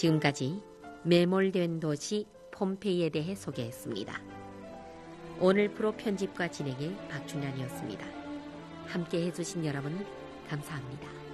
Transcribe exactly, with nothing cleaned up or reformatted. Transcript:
지금까지 매몰된 도시 폼페이에 대해 소개했습니다. 오늘 프로 편집과 진행의 박준현이었습니다. 함께 해주신 여러분 감사합니다.